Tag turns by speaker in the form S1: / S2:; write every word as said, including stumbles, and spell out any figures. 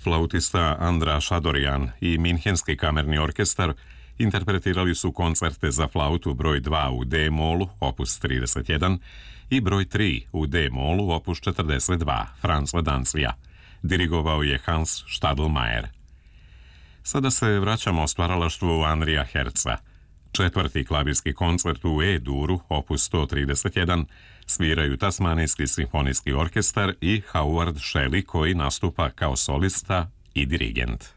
S1: Flautista Andra Šadorjan i Minhenski kamerni orkestar interpretirali su koncerte za flautu broj dva u D-molu, opus trideset jedan, i broj tri u D-molu, opus četrdeset dva, Franza Danzija. Dirigovao je Hans Stadelmayer. Sada se vraćamo stvaralaštvu Andrija Herca. Četvrti klavirski koncert u E-duru, opus sto trideset jedan, sviraju Tasmanijski simfonijski orkestar i Howard Shelley, koji nastupa kao solista i dirigent.